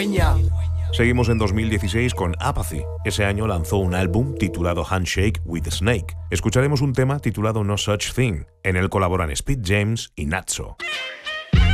Seguimos en 2016 con Apathy. Ese año lanzó un álbum titulado Handshake with a Snake. Escucharemos un tema titulado No Such Thing. En él colaboran Speed James y Natso.